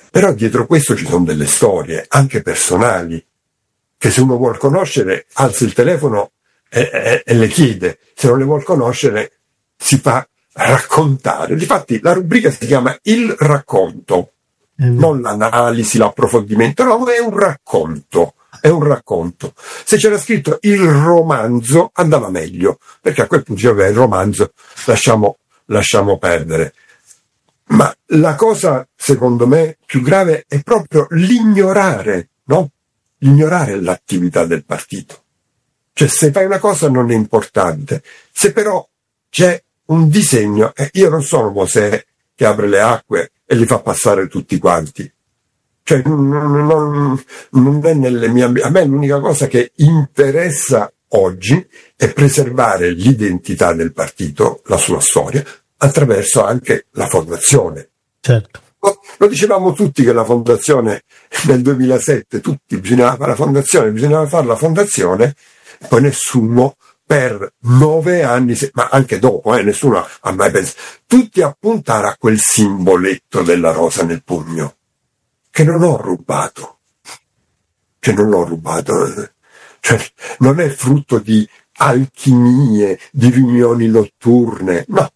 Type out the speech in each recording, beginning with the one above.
Però dietro questo ci sono delle storie, anche personali, che se uno vuol conoscere alza il telefono e le chiede, se non le vuol conoscere si fa raccontare. Difatti la rubrica si chiama Il racconto, non l'analisi, l'approfondimento, no, è un racconto. È un racconto. Se c'era scritto il romanzo andava meglio, perché a quel punto il romanzo lasciamo perdere. Ma la cosa, secondo me, più grave è proprio l'ignorare, no? Ignorare l'attività del partito. Cioè, se fai una cosa non è importante. Se però c'è un disegno, io non sono Mosè che apre le acque e li fa passare tutti quanti. Cioè, non è nelle mie a me l'unica cosa che interessa oggi è preservare l'identità del partito, la sua storia, attraverso anche la fondazione. Certo. Lo dicevamo tutti che la fondazione nel 2007, tutti bisognava fare la fondazione, poi nessuno per 9 anni, ma anche dopo, nessuno ha mai pensato, tutti a puntare a quel simboletto della rosa nel pugno, che non ho rubato, cioè non è frutto di alchimie, di riunioni notturne, no,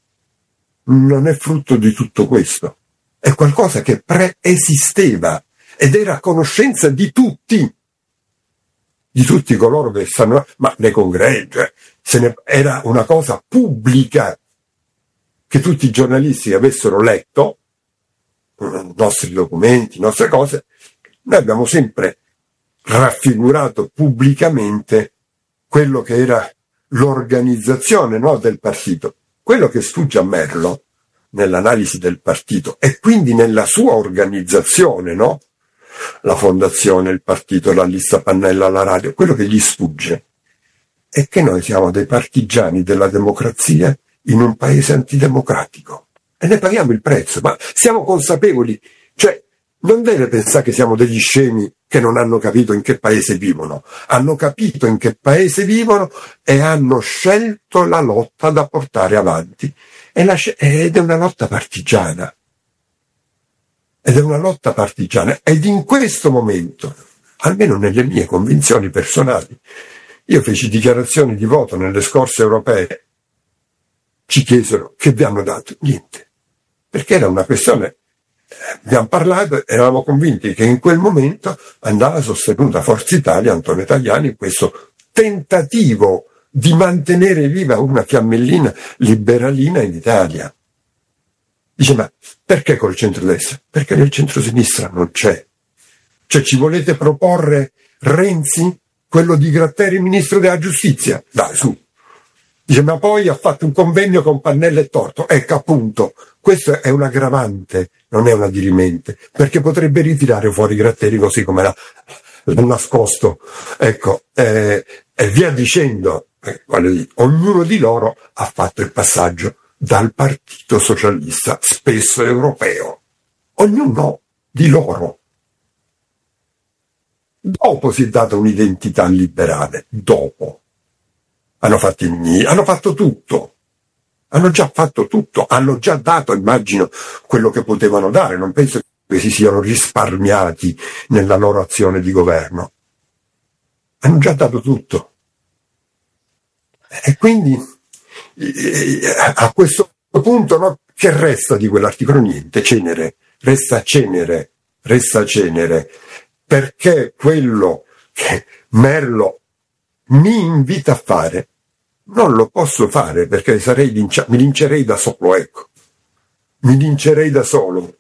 non è frutto di tutto questo, è qualcosa che preesisteva ed era a conoscenza di tutti coloro che stanno, ma nei congressi, era una cosa pubblica che tutti i giornalisti avessero letto, i nostri documenti, nostre cose. Noi abbiamo sempre raffigurato pubblicamente quello che era l'organizzazione, no, del partito. Quello che sfugge a Merlo nell'analisi del partito e quindi nella sua organizzazione, no? La fondazione, il partito, la lista Pannella, la radio, quello che gli sfugge è che noi siamo dei partigiani della democrazia in un paese antidemocratico e ne paghiamo il prezzo, ma siamo consapevoli, cioè non deve pensare che siamo degli scemi che non hanno capito in che paese vivono, hanno capito in che paese vivono e hanno scelto la lotta da portare avanti ed è una lotta partigiana. Ed in questo momento, almeno nelle mie convinzioni personali, io feci dichiarazioni di voto nelle scorse europee, ci chiesero che vi hanno dato, niente, perché era una questione, abbiamo parlato, eravamo convinti che in quel momento andava sostenuta Forza Italia, Antonio Tajani, in questo tentativo di mantenere viva una fiammellina liberalina in Italia. Dice, ma perché col centrodestra? Perché nel centrosinistra non c'è. Cioè, ci volete proporre Renzi, quello di Gratteri, ministro della giustizia? Dai, su. Dice, ma poi ha fatto un convegno con Pannella e Torto. Ecco, appunto, questo è un aggravante, non è una dirimente, perché potrebbe ritirare fuori Gratteri così come l'ha nascosto. Ecco, e via dicendo, ognuno di loro ha fatto il passaggio dal Partito Socialista, spesso europeo, ognuno di loro. Dopo si è data un'identità liberale, dopo. Hanno fatto tutto, hanno già fatto tutto, hanno già dato, immagino, quello che potevano dare, non penso che si siano risparmiati nella loro azione di governo. Hanno già dato tutto. E quindi a questo punto, no, che resta di quell'articolo? Niente, cenere, resta cenere, perché quello che Merlo mi invita a fare non lo posso fare, perché mi lincerei da solo, ecco, mi lincerei da solo.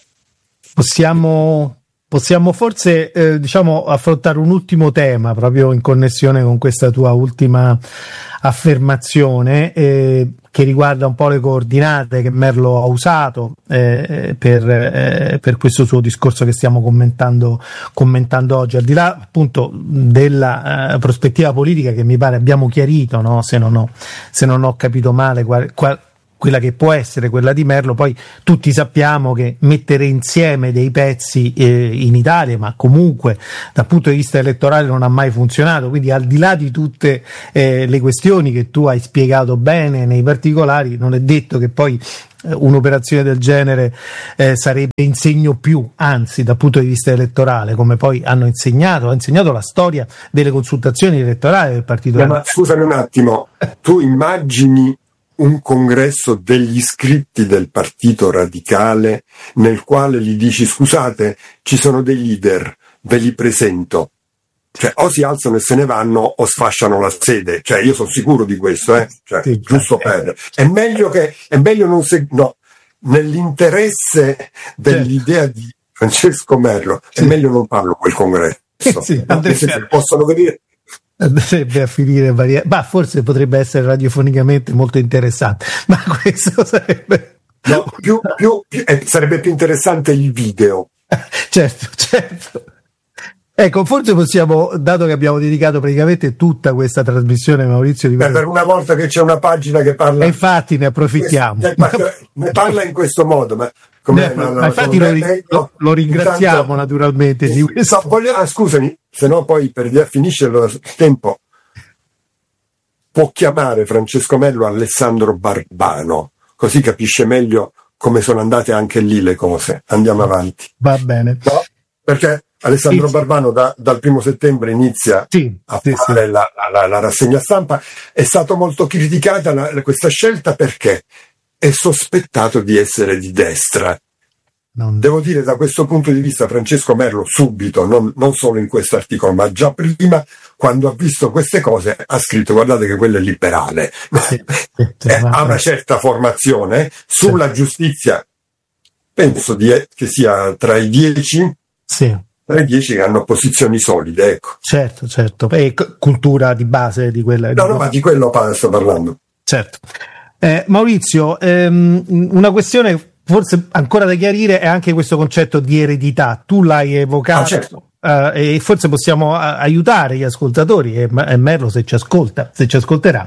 Possiamo forse affrontare un ultimo tema proprio in connessione con questa tua ultima affermazione, che riguarda un po' le coordinate che Merlo ha usato per questo suo discorso che stiamo commentando oggi, al di là appunto della prospettiva politica che mi pare abbiamo chiarito, no? Se non ho capito male quella che può essere quella di Merlo. Poi tutti sappiamo che mettere insieme dei pezzi in Italia, ma comunque dal punto di vista elettorale non ha mai funzionato, quindi al di là di tutte le questioni che tu hai spiegato bene nei particolari, non è detto che poi un'operazione del genere sarebbe in segno più, anzi dal punto di vista elettorale, come poi ha insegnato la storia delle consultazioni elettorali del Partito Radicale. Ma scusami un attimo, tu immagini un congresso degli iscritti del Partito Radicale nel quale gli dici: scusate, ci sono dei leader, ve li presento. Cioè, o si alzano e se ne vanno o sfasciano la sede. Cioè, io sono sicuro di questo, cioè, sì, giusto per. È meglio non no, nell'interesse dell'idea di Francesco Merlo, è meglio non farlo quel congresso. Sì, anche se possono venire. Andrebbe a finire ma forse potrebbe essere radiofonicamente molto interessante, ma questo sarebbe. No, sarebbe più interessante il video. Certo. Ecco, forse possiamo, dato che abbiamo dedicato praticamente tutta questa trasmissione, Maurizio, per una volta che c'è una pagina che parla, e infatti ne approfittiamo, ne parla in questo modo, ma infatti lo ringraziamo intanto, naturalmente di questo. Scusami, se no poi finisce il tempo. Può chiamare Francesco Merlo Alessandro Barbano, così capisce meglio come sono andate anche lì le cose. Andiamo avanti. Va bene. No? Perché Alessandro Barbano dal 1 settembre inizia a fare la rassegna stampa. È stato molto criticata questa scelta perché è sospettato di essere di destra. Devo dire, da questo punto di vista, Francesco Merlo subito, non solo in questo articolo, ma già prima, quando ha visto queste cose, ha scritto: guardate che quello è liberale. Ha una certa formazione sulla giustizia, penso che sia tra i 10. Tra i 10 che hanno posizioni solide, ecco. Certo. E cultura di base di quella. No, ma di quello sto parlando. Certo. Maurizio, una questione forse ancora da chiarire è anche questo concetto di eredità. Tu l'hai evocato. Certo. E forse possiamo aiutare gli ascoltatori e Merlo se ci ascolterà.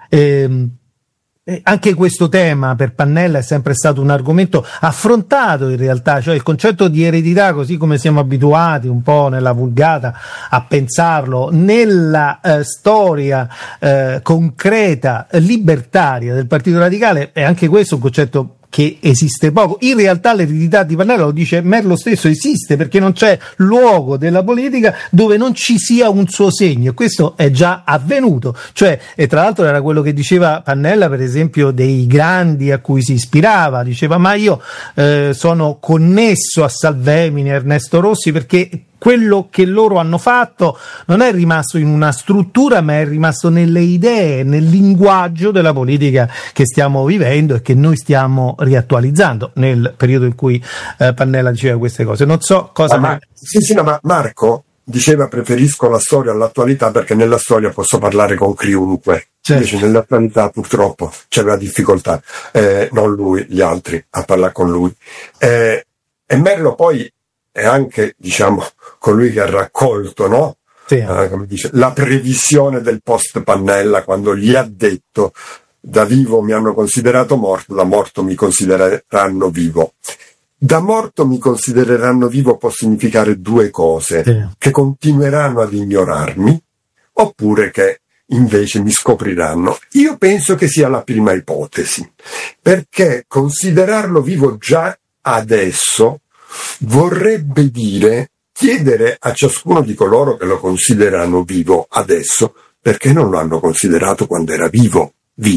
Anche questo tema per Pannella è sempre stato un argomento affrontato in realtà, cioè il concetto di eredità, così come siamo abituati un po' nella vulgata a pensarlo, nella storia concreta, libertaria del Partito Radicale, è anche questo un concetto che esiste poco. In realtà l'eredità di Pannella, lo dice Merlo stesso, esiste perché non c'è luogo della politica dove non ci sia un suo segno. Questo è già avvenuto, cioè, e tra l'altro era quello che diceva Pannella, per esempio, dei grandi a cui si ispirava. Diceva: ma io sono connesso a Salvemini, a Ernesto Rossi, perché quello che loro hanno fatto non è rimasto in una struttura, ma è rimasto nelle idee, nel linguaggio della politica che stiamo vivendo e che noi stiamo riattualizzando nel periodo in cui Pannella diceva queste cose. Non so cosa. Ma Marco diceva: preferisco la storia all'attualità perché nella storia posso parlare con chiunque. Certo. Invece nell'attualità purtroppo c'è la difficoltà, non lui, gli altri, a parlare con lui. E Merlo poi è anche, diciamo, colui che ha raccolto, no? Sì. Come dice, la previsione del post Pannella, quando gli ha detto: da vivo mi hanno considerato morto, da morto mi considereranno vivo. Da morto mi considereranno vivo può significare due cose: che continueranno ad ignorarmi, oppure che invece mi scopriranno. Io penso che sia la prima ipotesi, perché considerarlo vivo già adesso vorrebbe dire chiedere a ciascuno di coloro che lo considerano vivo adesso perché non lo hanno considerato quando era vivo.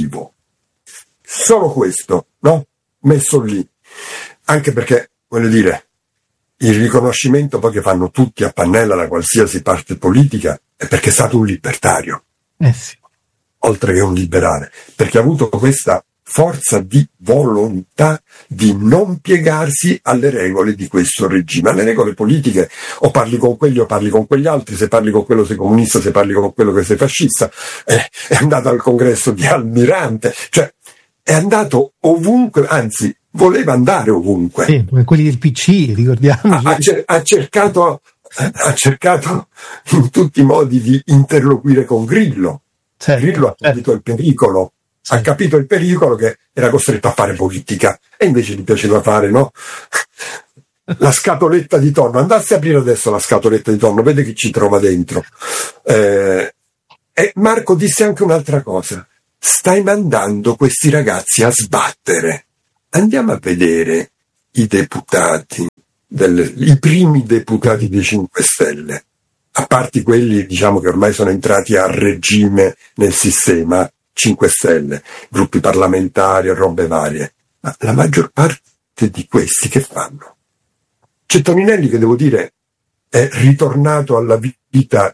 Solo questo, no? Messo lì. Anche perché, voglio dire, il riconoscimento poi che fanno tutti a Pannella da qualsiasi parte politica è perché è stato un libertario. Sì. Oltre che un liberale, perché ha avuto questa forza di volontà di non piegarsi alle regole di questo regime, alle regole politiche. O parli con quelli o parli con quegli altri, se parli con quello sei comunista, se parli con quello che sei fascista. È andato al congresso di Almirante, cioè è andato ovunque, anzi voleva andare ovunque. Sì, quelli del PC, ricordiamo. Ha cercato in tutti i modi di interloquire con Grillo. Certo, Grillo ha capito il pericolo. ha capito il pericolo, che era costretto a fare politica, e invece gli piaceva fare, no? La scatoletta di tonno. Andasse a aprire adesso la scatoletta di tonno, vede chi ci trova dentro. E Marco disse anche un'altra cosa: stai mandando questi ragazzi a sbattere. Andiamo a vedere i deputati, i primi deputati dei 5 Stelle, a parte quelli, diciamo, che ormai sono entrati a regime nel sistema 5 Stelle, gruppi parlamentari e robe varie. Ma la maggior parte di questi che fanno? C'è Toninelli, che devo dire è ritornato alla vita,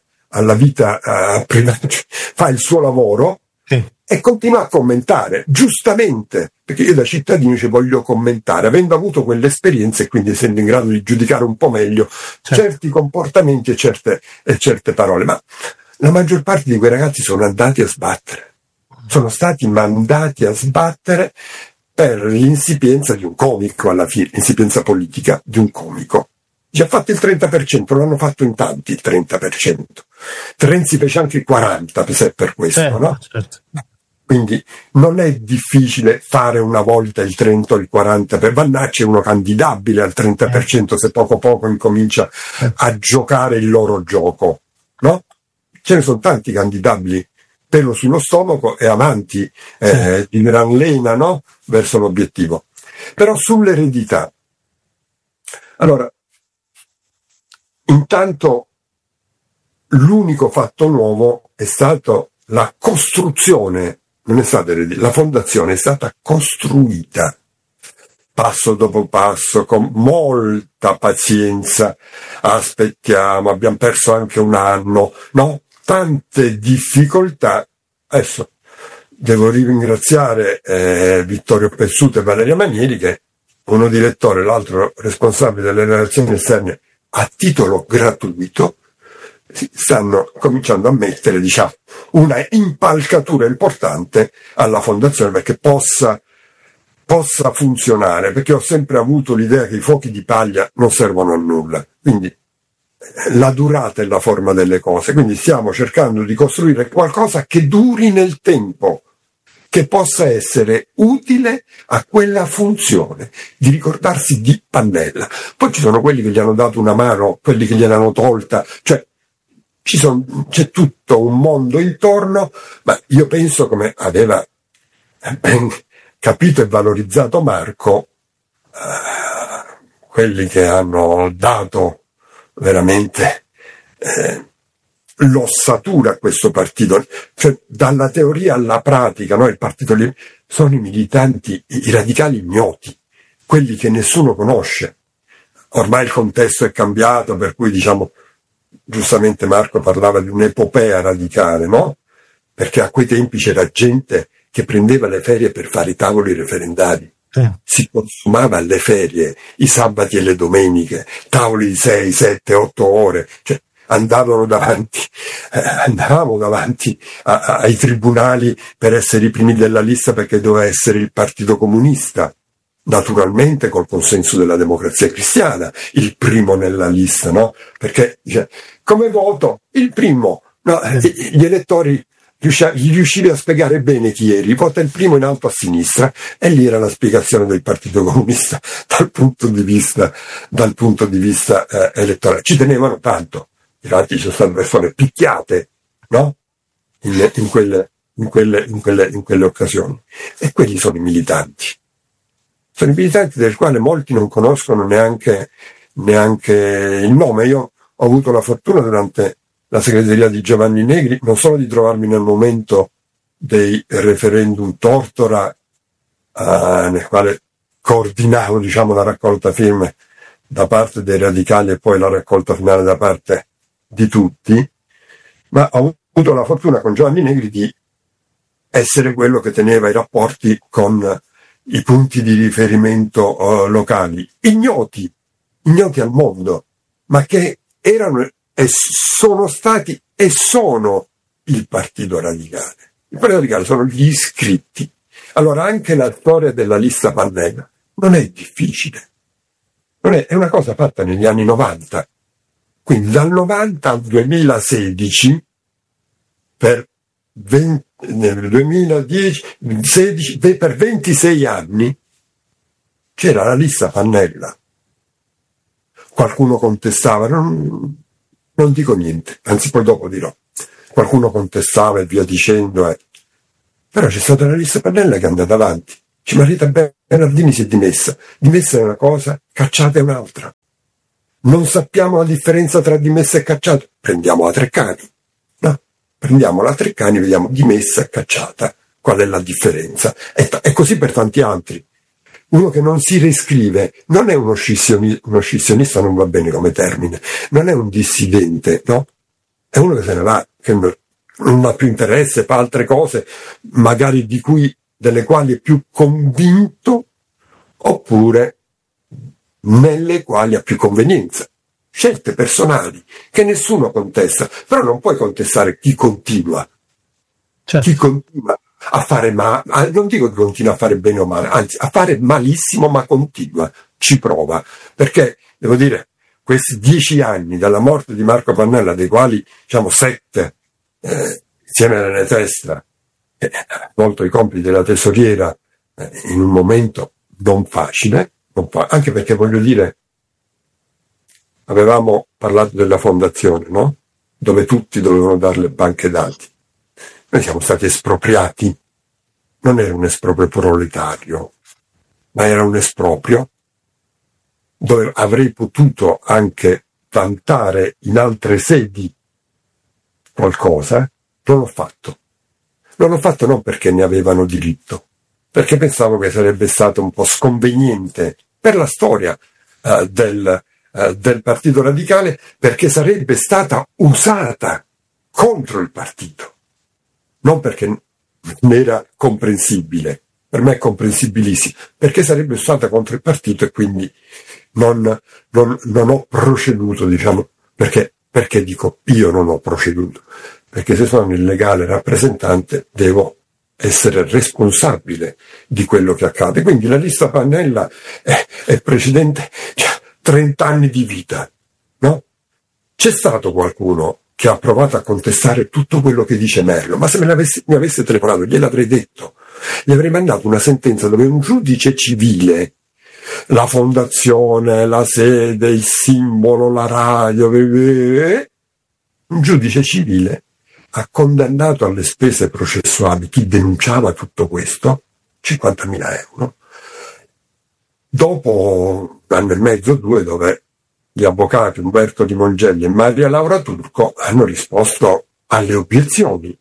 fa il suo lavoro e continua a commentare, giustamente, perché io da cittadino ci voglio commentare, avendo avuto quell'esperienza e quindi essendo in grado di giudicare un po' meglio certi comportamenti e certe parole. Ma la maggior parte di quei ragazzi sono andati a sbattere, sono stati mandati a sbattere per l'insipienza di un comico, alla fine, l'insipienza politica di un comico. Ci ha fatto il 30%, l'hanno fatto in tanti il 30%. Renzi fece anche il 40%, se per questo, no? Certo. Quindi non è difficile fare una volta il 30 o il 40%, per Vannacci è uno candidabile al 30% se poco poco incomincia a giocare il loro gioco, no? Ce ne sono tanti candidabili, pelo sullo stomaco e avanti di gran lena, no? Verso l'obiettivo. Però sull'eredità, allora, intanto l'unico fatto nuovo è stato la costruzione, non è stata eredità, la fondazione è stata costruita passo dopo passo, con molta pazienza. Aspettiamo, abbiamo perso anche un anno, no? Tante difficoltà. Adesso devo ringraziare Vittorio Pessuto e Valeria Manieri, che uno direttore e l'altro responsabile delle relazioni esterne, a titolo gratuito stanno cominciando a mettere, diciamo, una impalcatura importante alla fondazione perché possa funzionare, perché ho sempre avuto l'idea che i fuochi di paglia non servono a nulla, quindi la durata è la forma delle cose, quindi stiamo cercando di costruire qualcosa che duri nel tempo, che possa essere utile a quella funzione di ricordarsi di Pannella. Poi ci sono quelli che gli hanno dato una mano, quelli che gliel'hanno tolta, cioè c'è tutto un mondo intorno, ma io penso, come aveva ben capito e valorizzato Marco, quelli che hanno dato veramente l'ossatura a questo partito, cioè dalla teoria alla pratica, no? Il partito lì sono i militanti, i radicali ignoti, quelli che nessuno conosce. Ormai il contesto è cambiato, per cui, diciamo, giustamente Marco parlava di un'epopea radicale, no? Perché a quei tempi c'era gente che prendeva le ferie per fare i tavoli referendari. Si consumava alle ferie, i sabati e le domeniche, tavoli di 6, 7, 8 ore, cioè andavamo davanti ai tribunali per essere i primi della lista, perché doveva essere il Partito Comunista, naturalmente col consenso della Democrazia Cristiana, il primo nella lista, no? Perché come voto il primo, no? Gli elettori gli riuscivi a spiegare bene chi eri, vota il primo in alto a sinistra, e lì era la spiegazione del Partito Comunista dal punto di vista elettorale. Ci tenevano tanto, infatti ci sono state persone picchiate, no? In quelle occasioni. E quelli sono i militanti del quale molti non conoscono neanche il nome. Io ho avuto la fortuna durante la segreteria di Giovanni Negri non solo di trovarmi nel momento dei referendum Tortora, nel quale coordinavo, diciamo, la raccolta firme da parte dei radicali e poi la raccolta finale da parte di tutti, ma ho avuto la fortuna con Giovanni Negri di essere quello che teneva i rapporti con i punti di riferimento locali, ignoti al mondo, ma che erano e sono stati e sono il Partito Radicale. Il Partito Radicale sono gli iscritti. Allora anche la storia della lista Pannella non è difficile, è una cosa fatta negli anni 90. Quindi dal 90 al 2016, per 20 nel 2010, 16, per 26 anni c'era la lista Pannella. Qualcuno contestava, non dico niente, anzi poi dopo dirò. Qualcuno contestava e via dicendo, Però c'è stata la lista Pannella che è andata avanti. Marita Bernardini si è dimessa. Dimessa è una cosa, cacciata è un'altra. Non sappiamo la differenza tra dimessa e cacciata. Prendiamo la Treccani. No, prendiamo la Treccani e vediamo dimessa e cacciata. Qual è la differenza? È così per tanti altri. Uno che non si riscrive non è uno scissionista, non va bene come termine, non è un dissidente, no? È uno che se ne va, che non ha più interesse, fa altre cose, magari delle quali è più convinto, oppure nelle quali ha più convenienza. Scelte personali che nessuno contesta, però non puoi contestare chi continua. Certo. Chi continua a fare male, non dico che continua a fare bene o male, anzi a fare malissimo, ma continua, ci prova, perché devo dire, questi 10 anni dalla morte di Marco Pannella, dei quali diciamo 7 insieme alla testa, molto i compiti della tesoriera in un momento non facile, anche perché voglio dire, avevamo parlato della fondazione, no? Dove tutti dovevano dare le banche dati. Noi siamo stati espropriati, non era un esproprio proletario, ma era un esproprio dove avrei potuto anche vantare in altre sedi qualcosa, non l'ho fatto. Non l'ho fatto non perché ne avevano diritto, perché pensavo che sarebbe stato un po' sconveniente per la storia del Partito Radicale, perché sarebbe stata usata contro il partito. Non perché ne era comprensibile, per me è comprensibilissimo, perché sarebbe stata contro il partito e quindi non ho proceduto, diciamo, perché dico io non ho proceduto, perché se sono il legale rappresentante devo essere responsabile di quello che accade. Quindi la lista Pannella è precedente, 30 anni di vita, no? C'è stato qualcuno che ha provato a contestare tutto quello che dice Merlo, ma se mi avesse telefonato gliel'avrei detto, gli avrei mandato una sentenza dove un giudice civile, la fondazione, la sede, il simbolo, la radio, un giudice civile ha condannato alle spese processuali chi denunciava tutto questo 50.000 euro. Dopo un anno e mezzo, 2, dove gli avvocati Umberto Di Mongelli e Maria Laura Turco hanno risposto alle obiezioni.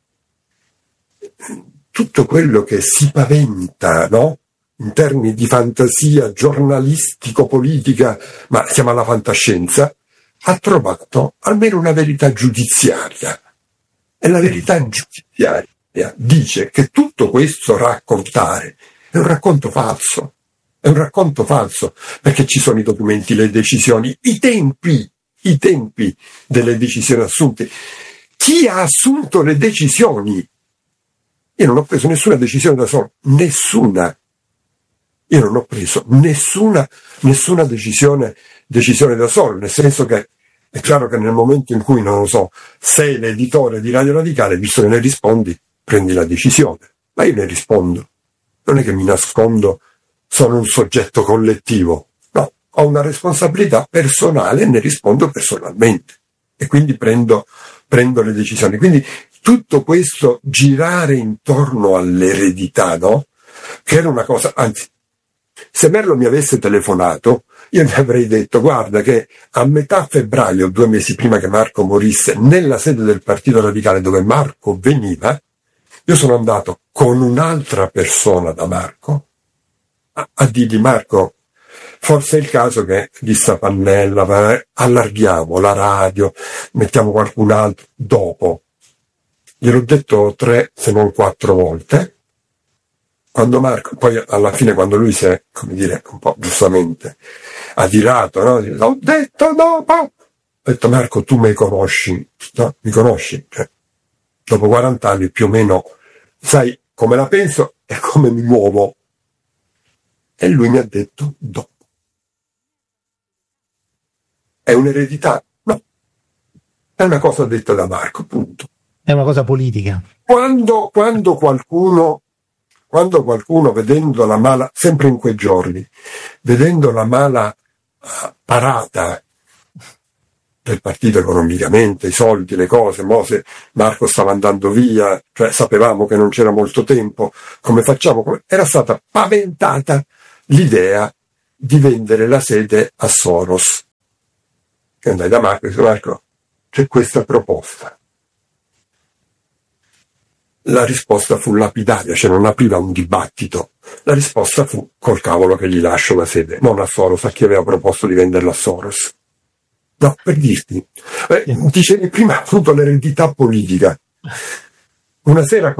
Tutto quello che si paventa, no? In termini di fantasia giornalistico-politica, ma siamo alla fantascienza, ha trovato almeno una verità giudiziaria. E la verità giudiziaria dice che tutto questo raccontare è un racconto falso. È un racconto falso, perché ci sono i documenti, le decisioni, i tempi delle decisioni assunte. Chi ha assunto le decisioni? Io non ho preso nessuna decisione da solo, nessuna. Io non ho preso nessuna decisione da solo, nel senso che è chiaro che nel momento in cui, non lo so, sei l'editore di Radio Radicale, visto che ne rispondi, prendi la decisione. Ma io ne rispondo. Non è che mi nascondo, sono un soggetto collettivo. No, ho una responsabilità personale e ne rispondo personalmente. E quindi prendo le decisioni. Quindi tutto questo girare intorno all'eredità, no? Che era una cosa, anzi, se Merlo mi avesse telefonato, io gli avrei detto, guarda che a metà febbraio, 2 mesi prima che Marco morisse, nella sede del Partito Radicale dove Marco veniva, io sono andato con un'altra persona da Marco a dirgli, Marco, forse è il caso che lista Pannella, allarghiamo la radio, mettiamo qualcun altro dopo. Gliel'ho detto 3 se non 4 volte. Quando Marco, poi alla fine quando lui si è, come dire, un po' giustamente adirato, no? Ho detto dopo! Ho detto, Marco, tu mi conosci, no? Mi conosci? Cioè, dopo 40 anni più o meno sai come la penso e come mi muovo. E lui mi ha detto dopo. È un'eredità? No. È una cosa detta da Marco, punto. È una cosa politica. Quando qualcuno, vedendo la mala, sempre in quei giorni, vedendo la mala parata del partito economicamente, i soldi, le cose, se Marco stava andando via, cioè sapevamo che non c'era molto tempo, come facciamo? Era stata paventata l'idea di vendere la sede a Soros. E andai da Marco e disse: Marco, c'è questa proposta. La risposta fu lapidaria, cioè non apriva un dibattito. La risposta fu: col cavolo che gli lascio la sede, non a Soros, a chi aveva proposto di venderla a Soros. No, per dirti, dicevi prima appunto l'eredità politica. Una sera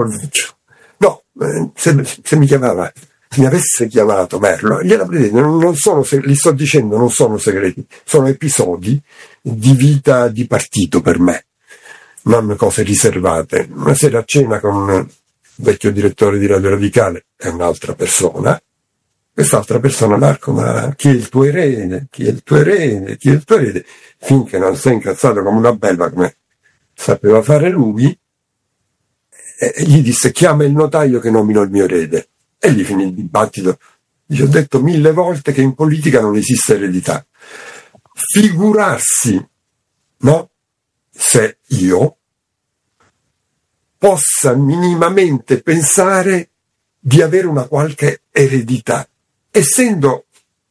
se mi chiamava, se mi avesse chiamato Merlo, gliela avrei detto, non sono, li sto dicendo, non sono segreti, sono episodi di vita di partito per me, non cose riservate. Una sera a cena con un vecchio direttore di Radio Radicale e un'altra persona, quest'altra persona: Marco, ma chi è il tuo erede? Chi è il tuo erede? Chi è il tuo erede? Finché non sei incazzato come una belva, come sapeva fare lui, e gli disse: chiama il notaio che nomino il mio erede. E lì finì il dibattito. Dice: ho detto 1000 volte che in politica non esiste eredità. Figurarsi, no? Se io possa minimamente pensare di avere una qualche eredità, essendomi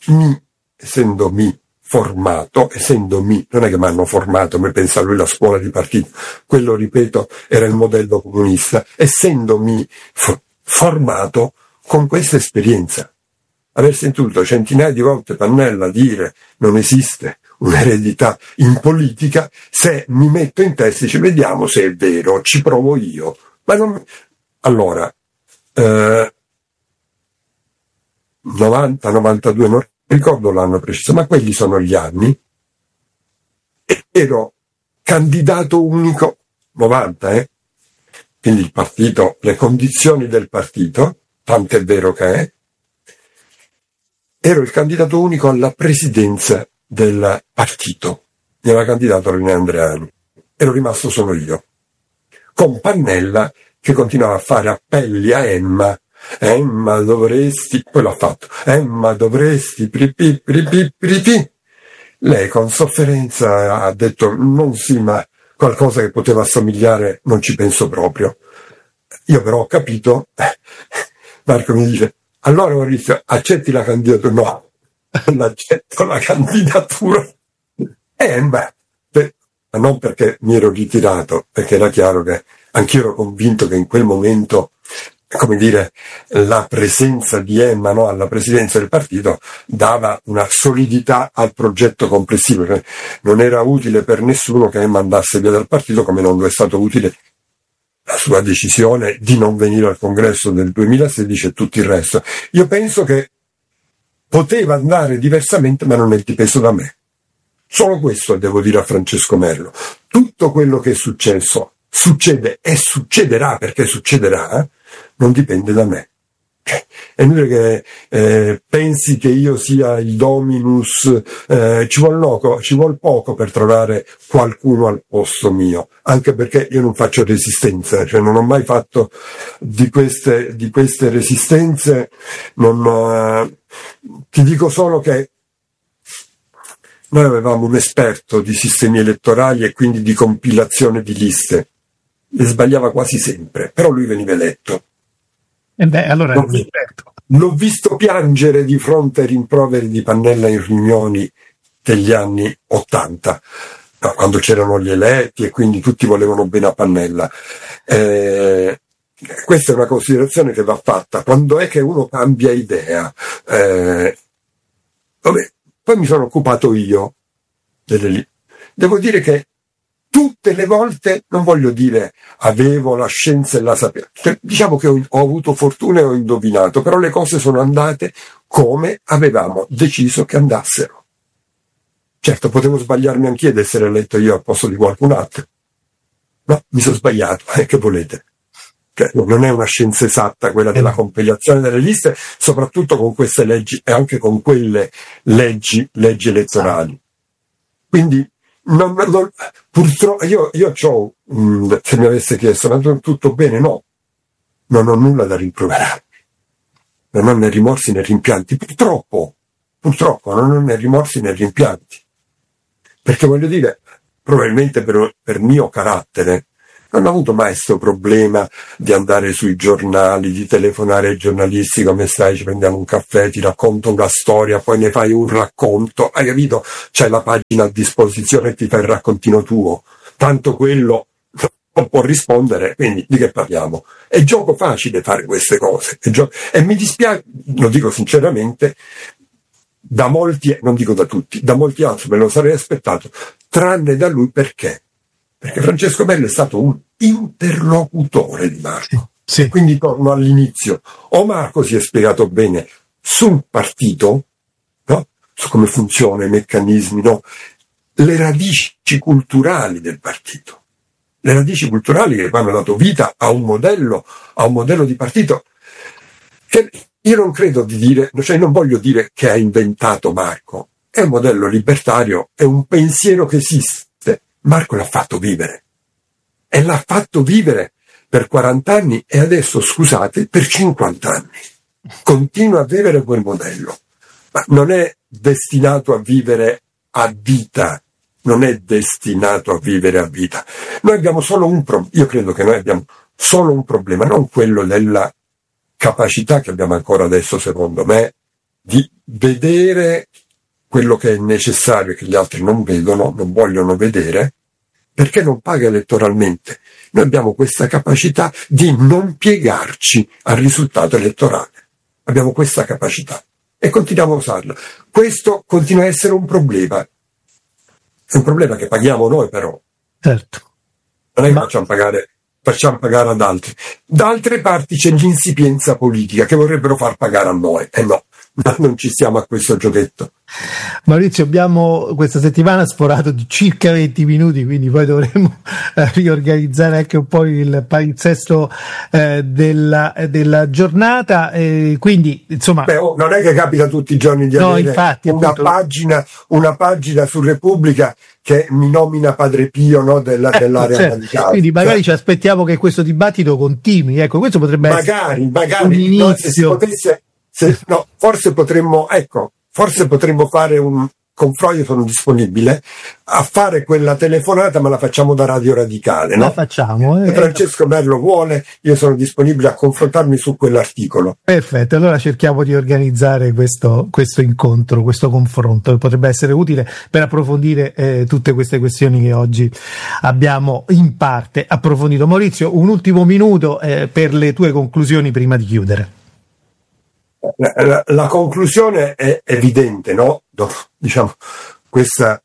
formato, non è che mi hanno formato, come pensa lui, la scuola di partito, quello, ripeto, era il modello comunista, essendomi formato con questa esperienza, aver sentito centinaia di volte Pannella dire non esiste un'eredità in politica, se mi metto in testa e ci vediamo se è vero, ci provo io. Ma non... Allora, 90, 92, non ricordo l'anno preciso, ma quelli sono gli anni. Ero candidato unico, 90, quindi il partito, le condizioni del partito, tant'è vero che ero il candidato unico alla presidenza del partito. Mi aveva candidato René Andreani. Ero rimasto solo io, con Pannella che continuava a fare appelli a Emma dovresti, poi l'ha fatto, Emma dovresti, pripi. Lei con sofferenza ha detto: non sì, ma qualcosa che poteva assomigliare non ci penso proprio. Io però ho capito. Marco mi dice: allora Maurizio, accetti la candidatura? No, non accetto la candidatura. Ma non perché mi ero ritirato, perché era chiaro che anch'io ero convinto che in quel momento, come dire, la presenza di Emma, no, alla presidenza del partito dava una solidità al progetto complessivo. Non era utile per nessuno che Emma andasse via dal partito, come non è stato utile la sua decisione di non venire al congresso del 2016 e tutto il resto. Io penso che poteva andare diversamente, ma non è dipeso da me. Solo questo devo dire a Francesco Merlo. Tutto quello che è successo, succede e succederà, perché succederà, non dipende da me. È inutile che pensi che io sia il dominus, ci vuol poco per trovare qualcuno al posto mio, anche perché io non faccio resistenza, cioè non ho mai fatto di queste resistenze. Ti dico solo che noi avevamo un esperto di sistemi elettorali e quindi di compilazione di liste, e sbagliava quasi sempre, però lui veniva eletto. Allora l'ho visto piangere di fronte ai rimproveri di Pannella in riunioni degli anni 80, quando c'erano gli eletti e quindi tutti volevano bene a Pannella. Questa è una considerazione che va fatta quando è che uno cambia idea. Poi mi sono occupato io devo dire che tutte le volte, non voglio dire avevo la scienza e la sapienza, diciamo che ho avuto fortuna e ho indovinato, però le cose sono andate come avevamo deciso che andassero. Certo, potevo sbagliarmi anch'io ed essere eletto io al posto di qualcun altro. No, mi sono sbagliato, che volete? Cioè, non è una scienza esatta quella della compilazione delle liste, soprattutto con queste leggi e anche con quelle leggi elettorali. Quindi purtroppo io c'ho, se mi avesse chiesto, ma tutto bene? No, non ho nulla da rimproverarmi, non ho né rimorsi né rimpianti, purtroppo non ho né rimorsi né rimpianti, perché voglio dire, probabilmente per mio carattere non ho avuto mai questo problema di andare sui giornali, di telefonare ai giornalisti: come stai, ci prendiamo un caffè, ti racconto una storia, poi ne fai un racconto, hai capito? C'hai la pagina a disposizione e ti fai il raccontino tuo, tanto quello non può rispondere, quindi di che parliamo? È gioco facile fare queste cose, e mi dispiace, lo dico sinceramente, da molti, non dico da tutti, da molti altri me lo sarei aspettato, tranne da lui. Perché Francesco Bello è stato un interlocutore di Marco. Sì. Quindi torno all'inizio. O Marco si è spiegato bene sul partito, no? Su come funziona, i meccanismi, no? Le radici culturali del partito. Le radici culturali che poi hanno dato vita a un modello di partito che io non credo di dire, cioè non voglio dire che ha inventato Marco. È un modello libertario, è un pensiero che esiste. Marco l'ha fatto vivere, e l'ha fatto vivere per 40 anni e adesso, scusate, per 50 anni continua a vivere quel modello, ma non è destinato a vivere a vita, non è destinato a vivere a vita. Noi abbiamo solo io credo che noi abbiamo solo un problema, non quello della capacità che abbiamo ancora adesso, secondo me, di vedere quello che è necessario e che gli altri non vedono, non vogliono vedere, perché non paga elettoralmente. Noi abbiamo questa capacità di non piegarci al risultato elettorale. Abbiamo questa capacità e continuiamo a usarla. Questo continua a essere un problema. È un problema che paghiamo noi, però. Certo. Non è che facciamo pagare ad altri. Da altre parti c'è l'insipienza politica che vorrebbero far pagare a noi. No, non ci stiamo a questo giochetto. Maurizio, abbiamo questa settimana sforato di circa 20 minuti, quindi poi dovremo riorganizzare anche un po' il palinsesto della giornata, quindi insomma non è che capita tutti i giorni di avere infatti, una pagina su Repubblica che mi nomina Padre Pio, no, dell'area radicale. Quindi magari ci aspettiamo che questo dibattito continui, ecco, questo potrebbe essere un inizio. No, se si potesse, forse potremmo fare un confronto. Io sono disponibile a fare quella telefonata, ma la facciamo da Radio Radicale, no? La facciamo. Francesco Merlo vuole, io sono disponibile a confrontarmi su quell'articolo. Perfetto, allora cerchiamo di organizzare questo incontro, questo confronto, che potrebbe essere utile per approfondire tutte queste questioni che oggi abbiamo in parte approfondito. Maurizio, un ultimo minuto per le tue conclusioni prima di chiudere. La conclusione è evidente, no? Diciamo, questo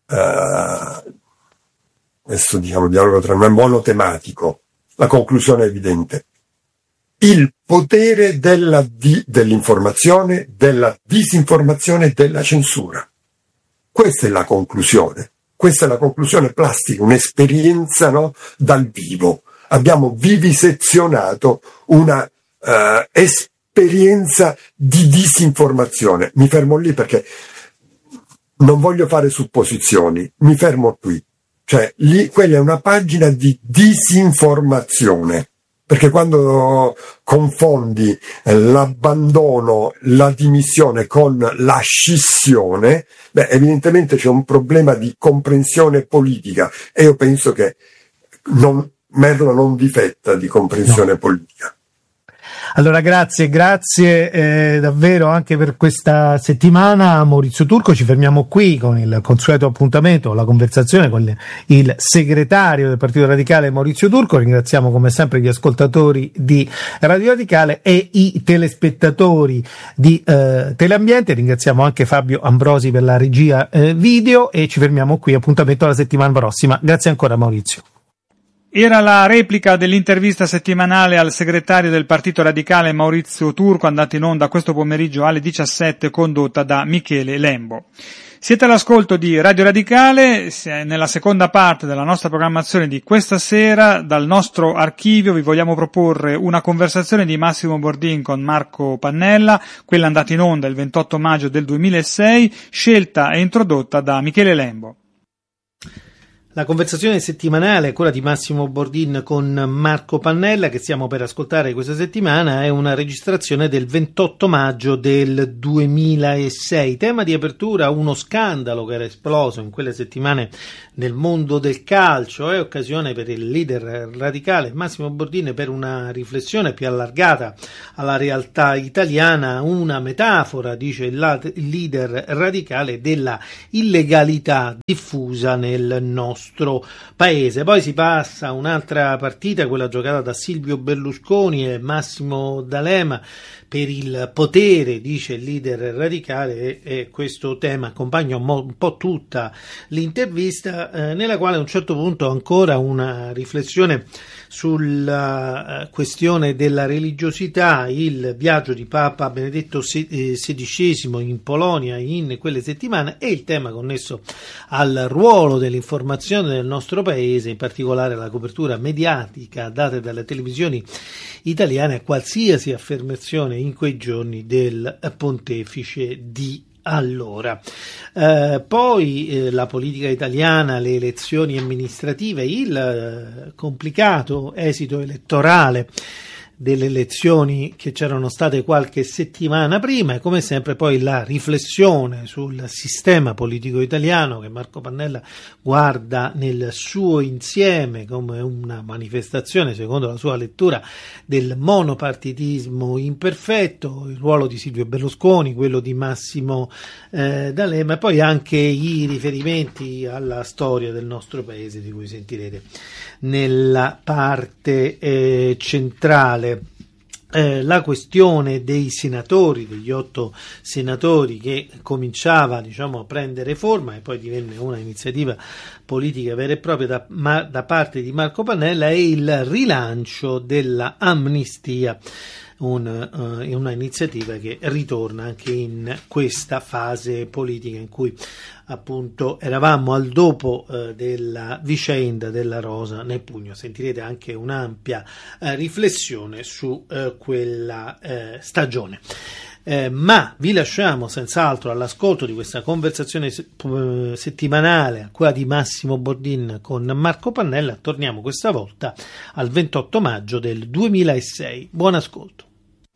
dialogo tra noi è monotematico. La conclusione è evidente. Il potere dell'informazione, della disinformazione e della censura. Questa è la conclusione. Questa è la conclusione plastica, un'esperienza, no? Dal vivo. Abbiamo vivisezionato una esperienza di disinformazione. Mi fermo lì perché non voglio fare supposizioni, mi fermo qui. Cioè, lì, quella è una pagina di disinformazione, perché quando confondi l'abbandono, la dimissione con la scissione, evidentemente c'è un problema di comprensione politica, e io penso che Merlo non difetta di comprensione politica. Allora grazie davvero anche per questa settimana, Maurizio Turco. Ci fermiamo qui con il consueto appuntamento, la conversazione con il segretario del Partito Radicale Maurizio Turco. Ringraziamo come sempre gli ascoltatori di Radio Radicale e i telespettatori di Teleambiente. Ringraziamo anche Fabio Ambrosi per la regia video, e ci fermiamo qui, appuntamento alla settimana prossima. Grazie ancora Maurizio. Era la replica dell'intervista settimanale al segretario del Partito Radicale Maurizio Turco, andata in onda questo pomeriggio alle 17, condotta da Michele Lembo. Siete all'ascolto di Radio Radicale, nella seconda parte della nostra programmazione di questa sera. Dal nostro archivio vi vogliamo proporre una conversazione di Massimo Bordin con Marco Pannella, quella andata in onda il 28 maggio del 2006, scelta e introdotta da Michele Lembo. La conversazione settimanale a quella di Massimo Bordin con Marco Pannella, che stiamo per ascoltare questa settimana, è una registrazione del 28 maggio del 2006. Tema di apertura: uno scandalo che era esploso in quelle settimane nel mondo del calcio. È occasione per il leader radicale Massimo Bordin per una riflessione più allargata alla realtà italiana, una metafora, dice il leader radicale, della illegalità diffusa nel nostro paese. Poi si passa a un'altra partita, quella giocata da Silvio Berlusconi e Massimo D'Alema per il potere, dice il leader radicale, e questo tema accompagna un po' tutta l'intervista, nella quale a un certo punto ancora una riflessione sulla questione della religiosità, il viaggio di Papa Benedetto XVI in Polonia in quelle settimane e il tema connesso al ruolo dell'informazione del nostro paese, in particolare la copertura mediatica data dalle televisioni italiane a qualsiasi affermazione in quei giorni del pontefice di allora. Poi la politica italiana, le elezioni amministrative, il complicato esito elettorale delle elezioni che c'erano state qualche settimana prima, e come sempre poi la riflessione sul sistema politico italiano che Marco Pannella guarda nel suo insieme come una manifestazione, secondo la sua lettura, del monopartitismo imperfetto, il ruolo di Silvio Berlusconi, quello di Massimo D'Alema, e poi anche i riferimenti alla storia del nostro paese, di cui sentirete nella parte centrale. La questione dei senatori, degli 8 senatori, che cominciava, a prendere forma e poi divenne una iniziativa politica vera e propria da parte di Marco Pannella, e il rilancio della amnistia, una iniziativa che ritorna anche in questa fase politica in cui appunto eravamo al dopo della vicenda della Rosa nel Pugno. Sentirete anche un'ampia riflessione su quella stagione. Ma vi lasciamo senz'altro all'ascolto di questa conversazione settimanale, quella di Massimo Bordin con Marco Pannella. Torniamo questa volta al 28 maggio del 2006. Buon ascolto.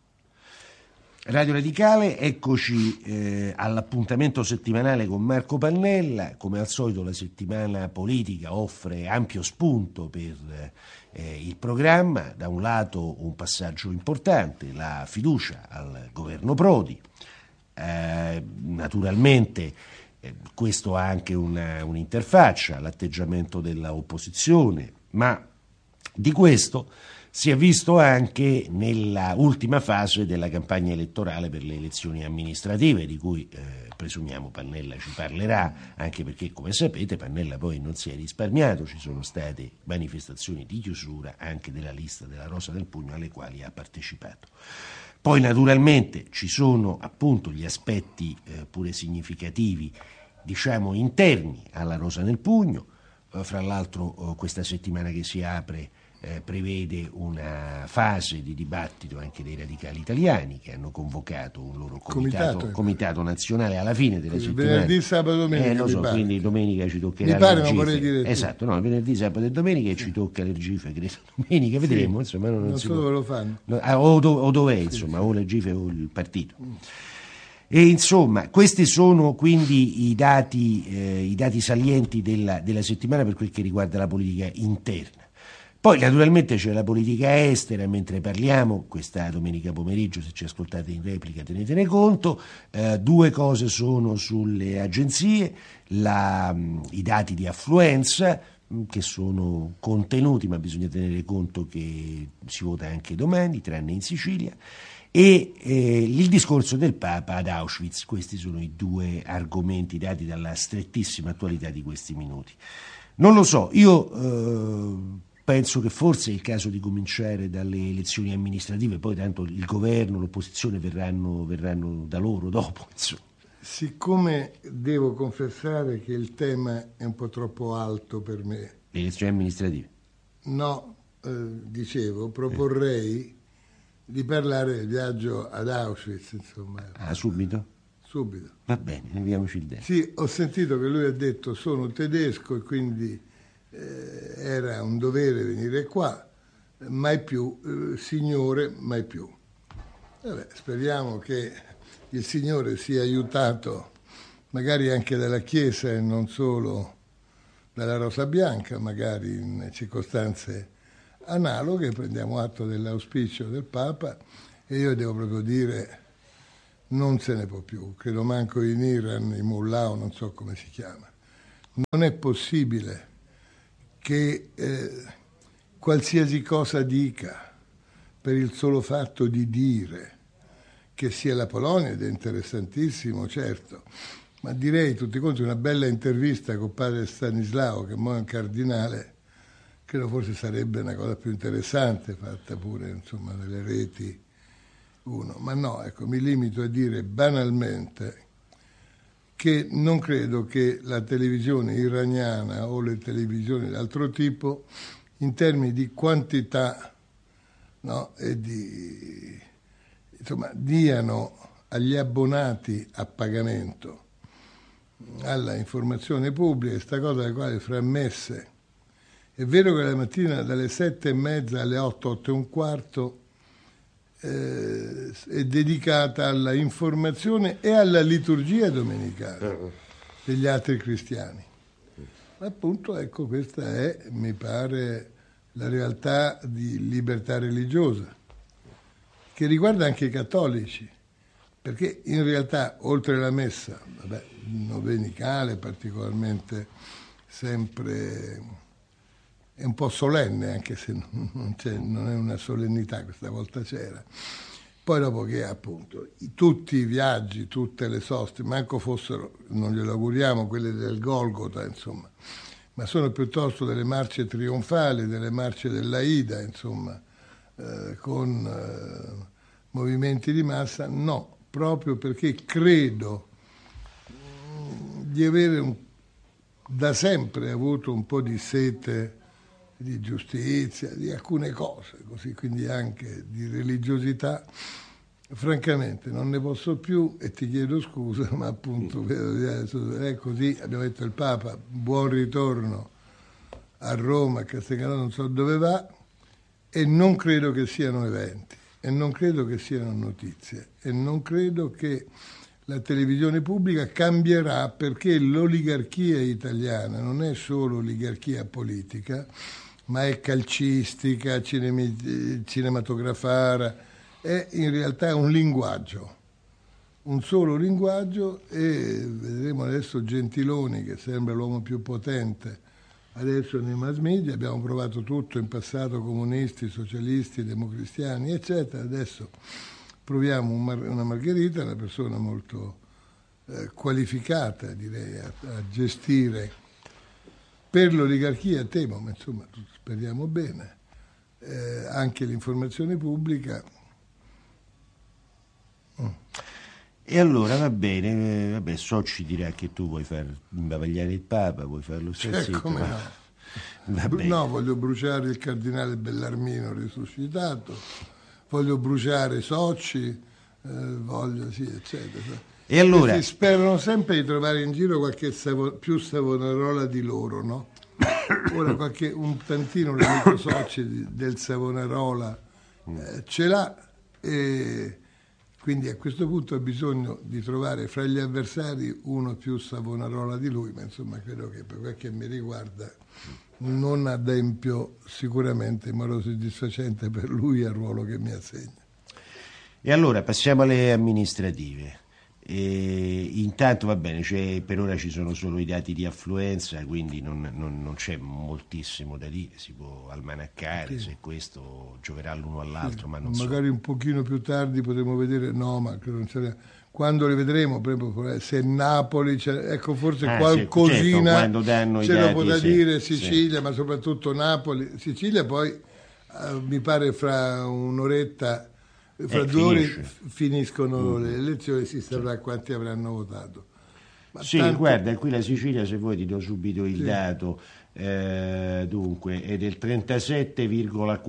Radio Radicale, eccoci all'appuntamento settimanale con Marco Pannella. Come al solito la settimana politica offre ampio spunto per il programma. Da un lato un passaggio importante, la fiducia al governo Prodi. Naturalmente questo ha anche un'interfaccia, l'atteggiamento dell'opposizione, ma di questo si è visto anche nella ultima fase della campagna elettorale per le elezioni amministrative, di cui presumiamo Pannella ci parlerà, anche perché, come sapete, Pannella poi non si è risparmiato, ci sono state manifestazioni di chiusura anche della lista della Rosa del Pugno alle quali ha partecipato. Poi naturalmente ci sono appunto gli aspetti pure significativi, interni alla Rosa del Pugno. Fra l'altro questa settimana che si apre prevede una fase di dibattito anche dei radicali italiani, che hanno convocato un loro comitato nazionale alla fine della settimana. Venerdì, sabato, domenica. Quindi domenica ci toccherà. Mi pare, non vorrei dire. Esatto, venerdì, sabato e domenica, e ci tocca l'Ergife, credo domenica, vedremo, insomma, non si so può. dove lo fanno. O dov'è, insomma, o l'Ergife o il partito. E insomma, questi sono quindi i dati salienti della settimana per quel che riguarda la politica interna. Poi naturalmente c'è la politica estera, mentre parliamo questa domenica pomeriggio, se ci ascoltate in replica tenetene conto. Due cose sono sulle agenzie: i dati di affluenza, che sono contenuti, ma bisogna tenere conto che si vota anche domani, tranne in Sicilia, e il discorso del Papa ad Auschwitz. Questi sono i due argomenti dati dalla strettissima attualità di questi minuti. Non lo so, io penso che forse è il caso di cominciare dalle elezioni amministrative, poi tanto il governo, l'opposizione verranno da loro dopo, insomma. Siccome devo confessare che il tema è un po' troppo alto per me. Le elezioni amministrative? No, proporrei di parlare del viaggio ad Auschwitz, insomma. Subito? subito. Va bene, leviamoci il dente. Sì, ho sentito che lui ha detto sono tedesco e quindi era un dovere venire qua, mai più, signore, mai più. Vabbè, speriamo che il Signore sia aiutato magari anche dalla Chiesa e non solo dalla Rosa Bianca, magari in circostanze analoghe. Prendiamo atto dell'auspicio del Papa e io devo proprio dire non se ne può più, credo manco in Iran, in Mullah, non so come si chiama. Non è possibile che qualsiasi cosa dica per il solo fatto di dire che sia la Polonia, ed è interessantissimo, certo, ma direi tutti quanti una bella intervista con padre Stanislao, che mo è un cardinale, credo forse sarebbe una cosa più interessante, fatta pure insomma nelle reti uno. Ma no, ecco, mi limito a dire banalmente che non credo che la televisione iraniana o le televisioni d'altro tipo, in termini di quantità, no, e di insomma, diano agli abbonati a pagamento alla informazione pubblica questa cosa alle quali fra messe. È vero che la mattina dalle 7:30 alle 8:15 è dedicata alla informazione e alla liturgia domenicale degli altri cristiani. Ma appunto, ecco, questa è, mi pare, la realtà di libertà religiosa, che riguarda anche i cattolici, perché in realtà, oltre la messa, domenicale particolarmente sempre è un po' solenne, anche se non è una solennità, questa volta c'era. Poi dopo che appunto tutti i viaggi, tutte le soste, manco fossero, non glielo auguriamo, quelle del Golgota, insomma, ma sono piuttosto delle marce trionfali, delle marce dell'Aida, insomma, con movimenti di massa, no, proprio perché credo di avere da sempre avuto un po' di sete di giustizia, di alcune cose, così, quindi anche di religiosità. Francamente non ne posso più e ti chiedo scusa, ma appunto è così, abbiamo detto il Papa, buon ritorno a Roma, a Castellammare, non so dove va, e non credo che siano eventi, e non credo che siano notizie, e non credo che la televisione pubblica cambierà, perché l'oligarchia italiana non è solo oligarchia politica, ma è calcistica, cinematografara, è in realtà un linguaggio, un solo linguaggio, e vedremo adesso Gentiloni, che sembra l'uomo più potente adesso nei mass media. Abbiamo provato tutto in passato, comunisti, socialisti, democristiani, eccetera. Adesso proviamo una Margherita, una persona molto qualificata, direi, a gestire per l'oligarchia, temo, ma insomma speriamo bene, anche l'informazione pubblica. E allora va bene, vabbè, Socci dirà che tu vuoi far imbavagliare il Papa, vuoi farlo zitto, Come no? Va bene. No, voglio bruciare il cardinale Bellarmino risuscitato, voglio bruciare Socci, voglio, sì, eccetera. E allora? Questi sperano sempre di trovare in giro qualche più Savonarola di loro, no? Ora un tantino l'amico Socci del Savonarola ce l'ha, e quindi a questo punto ha bisogno di trovare fra gli avversari uno più Savonarola di lui, ma insomma credo che per quel che mi riguarda non adempio sicuramente in modo soddisfacente per lui al ruolo che mi assegna. E allora passiamo alle amministrative. Intanto va bene, per ora ci sono solo i dati di affluenza, quindi non c'è moltissimo da dire, si può almanaccare se questo gioverà l'uno all'altro, ma non so. Magari un pochino più tardi potremo vedere, no, ma credo non c'era. Quando le vedremo, per esempio, se Napoli, ecco, forse qualcosina certo, ce lo potrà dire Sicilia, ma soprattutto Napoli. Sicilia poi mi pare fra un'oretta, fra 2 ore finiscono le elezioni, si saprà quanti avranno votato. Ma sì, guarda, qui la Sicilia, se vuoi ti do subito il dato, dunque è del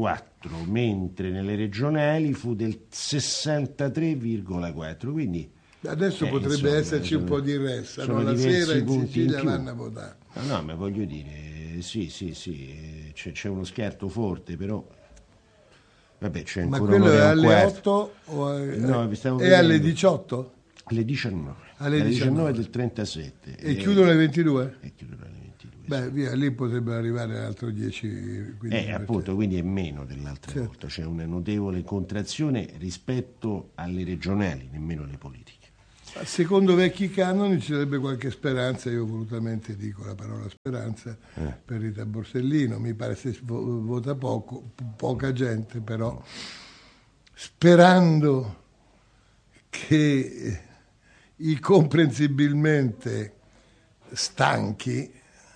37,4, mentre nelle regionali fu del 63,4, quindi Adesso potrebbe insomma, esserci un po' di ressa, no? La diversi sera in punti Sicilia in più. vanno a votare. No, ma voglio dire, sì, c'è uno scarto forte, però vabbè, c'è Ma ancora quello è un'ora e un alle quarto. 8 o No, vi stavo è alle vedendo. 18? Alle 19. Alle 19 del 37. E chiudono alle 22? E chiudono alle 22. Beh, via, lì potrebbe arrivare altro 10-15%. Appunto, quindi è meno dell'altra Certo. volta, c'è una notevole contrazione rispetto alle regionali, nemmeno alle politiche. Secondo vecchi canoni ci sarebbe qualche speranza, io volutamente dico la parola speranza, per Rita Borsellino, mi pare se vota poca gente, però sperando che i comprensibilmente stanchi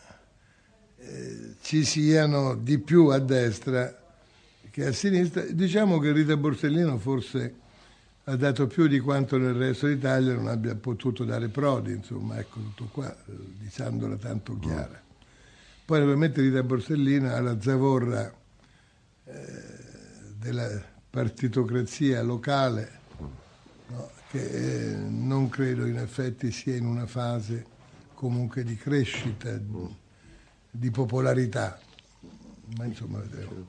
ci siano di più a destra che a sinistra. Diciamo che Rita Borsellino forse ha dato più di quanto nel resto d'Italia non abbia potuto dare Prodi, insomma, ecco tutto qua, dicendola tanto chiara. Poi naturalmente Rita Borsellino ha la zavorra della partitocrazia locale, no? Che non credo in effetti sia in una fase comunque di crescita, di popolarità, ma insomma vedremo.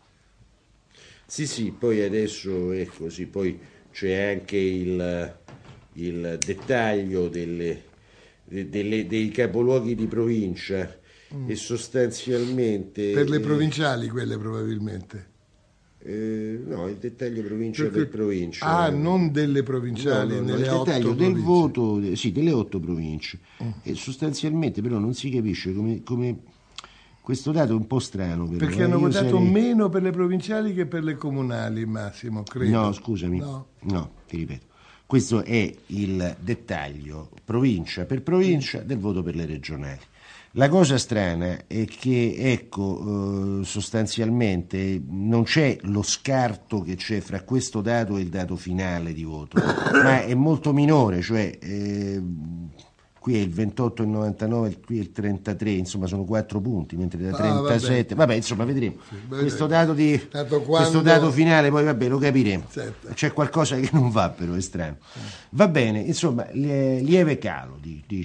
Sì, poi adesso è così, poi c'è anche il dettaglio dei capoluoghi di provincia e sostanzialmente... Per le provinciali quelle probabilmente. No, il dettaglio provincia per provincia. Ah, non delle provinciali, No, nelle il 8 dettaglio del province. voto, sì, delle 8 province. E sostanzialmente però non si capisce come questo dato è un po' strano. Però, Perché hanno io votato sarei- meno per le provinciali che per le comunali, Massimo, credo. No, scusami, no, ti ripeto. Questo è il dettaglio, provincia per provincia, del voto per le regionali. La cosa strana è che, ecco, sostanzialmente non c'è lo scarto che c'è fra questo dato e il dato finale di voto, ma è molto minore, cioè qui è il 28,99, qui è il 33, insomma sono 4 punti, mentre da 37, vabbè, insomma vedremo. Questo dato, Tanto questo dato finale poi vabbè lo capiremo. Certo. C'è qualcosa che non va però, è strano. Va bene, insomma, lieve calo,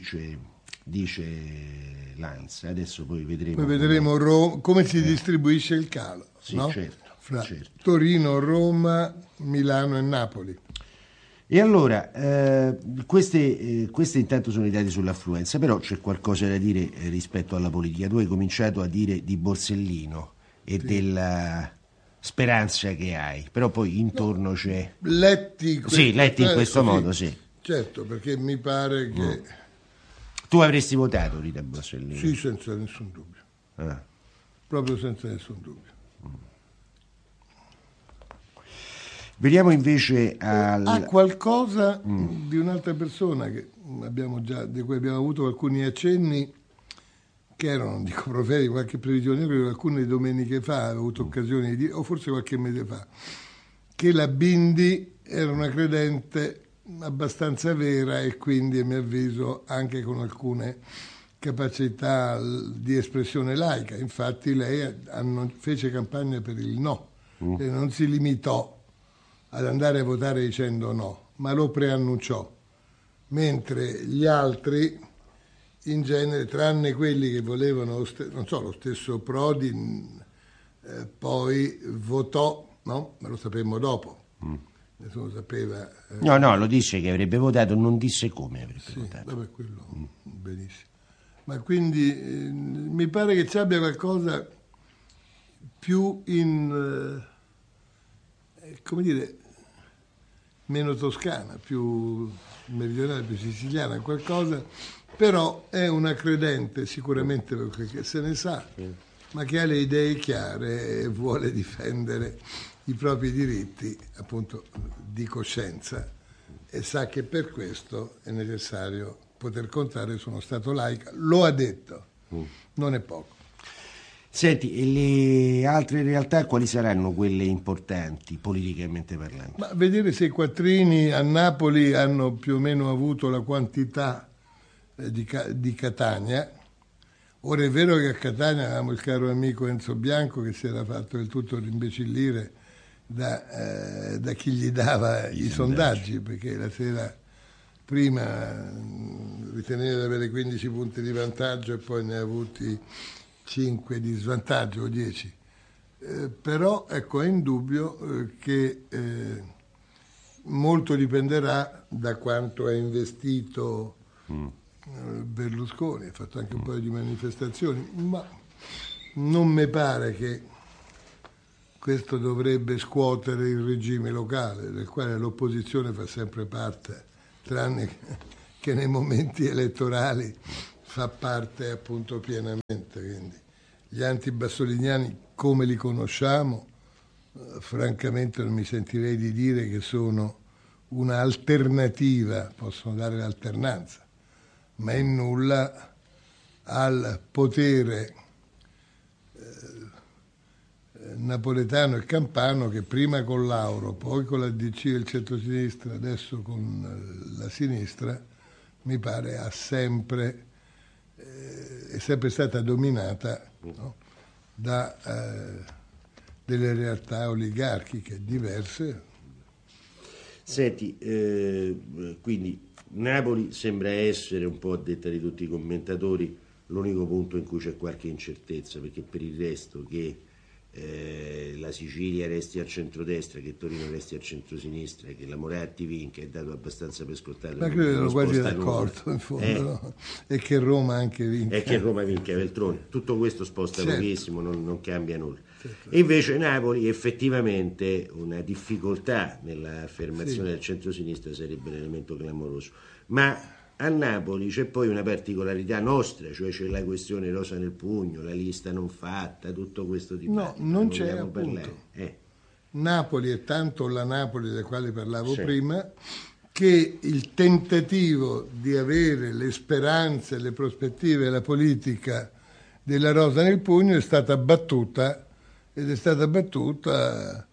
dice Lanza, adesso poi vedremo. Poi vedremo come si distribuisce il calo, Sì, no? certo, Fra certo. Torino, Roma, Milano e Napoli. E allora, questi intanto sono i dati sull'affluenza, però c'è qualcosa da dire rispetto alla politica. Tu hai cominciato a dire di Borsellino e della speranza che hai, però poi intorno c'è... Letti in questo modo, sì. Certo, perché mi pare che... Tu avresti votato Rita Borsellino? Sì, senza nessun dubbio. Ah. Proprio senza nessun dubbio. Veniamo invece al... Ha qualcosa di un'altra persona che di cui abbiamo avuto alcuni accenni, che erano, non dico profeti, qualche previsione, io credo alcune domeniche fa, avevo avuto occasione di dire, o forse qualche mese fa, che la Bindi era una credente abbastanza vera e quindi, a mio avviso, anche con alcune capacità di espressione laica. Infatti lei fece campagna per il no, e non si limitò ad andare a votare dicendo no, ma lo preannunciò, mentre gli altri, in genere, tranne quelli che volevano, non so, lo stesso Prodi, poi votò, no? Ma lo sapemmo dopo. Nessuno sapeva. No, lo disse che avrebbe votato, non disse come avrebbe votato. Vabbè, quello benissimo. Ma quindi mi pare che ci abbia qualcosa più come dire, meno toscana, più meridionale, più siciliana, qualcosa, però è una credente sicuramente perché se ne sa, ma che ha le idee chiare e vuole difendere i propri diritti, appunto, di coscienza, e sa che per questo è necessario poter contare su uno Stato laico. Lo ha detto, non è poco. Senti, e le altre realtà quali saranno quelle importanti politicamente parlando? Ma vedere se i quattrini a Napoli hanno più o meno avuto la quantità di Catania. Ora è vero che a Catania avevamo il caro amico Enzo Bianco che si era fatto del tutto rimbecillire da chi gli dava i sondaggi, perché la sera prima riteneva di avere 15 punti di vantaggio e poi ne ha avuti 5 di svantaggio o 10. Però ecco, è indubbio che molto dipenderà da quanto ha investito Berlusconi. Ha fatto anche un paio di manifestazioni, ma non mi pare che questo dovrebbe scuotere il regime locale, del quale l'opposizione fa sempre parte, tranne che nei momenti elettorali fa parte appunto pienamente. Quindi gli antibassoliniani, come li conosciamo, francamente non mi sentirei di dire che sono un'alternativa, possono dare l'alternanza, ma in nulla al potere napoletano e campano, che prima con Lauro, poi con la DC e il centro-sinistra, adesso con la sinistra, mi pare è sempre stata dominata, no, da delle realtà oligarchiche diverse. Senti, quindi Napoli sembra essere, un po' a detta di tutti i commentatori, l'unico punto in cui c'è qualche incertezza, perché per il resto che la Sicilia resti a centrodestra, che Torino resti a centrosinistra, che la Moratti vinca è dato abbastanza per scontato. Ma credo che sono quasi d'accordo in fondo, no? E che Roma anche vinca. E che Roma vinca Veltroni. Tutto questo sposta pochissimo, non cambia nulla. Certo. E invece Napoli, effettivamente una difficoltà nell'affermazione del centrosinistra sarebbe l'elemento clamoroso. Ma a Napoli c'è poi una particolarità nostra, cioè c'è la questione rosa nel pugno, la lista non fatta, tutto questo dibattito. No, non c'è, appunto. Napoli è tanto la Napoli del quale parlavo prima, che il tentativo di avere le speranze, le prospettive e la politica della rosa nel pugno è stata battuta, ed è stata battuta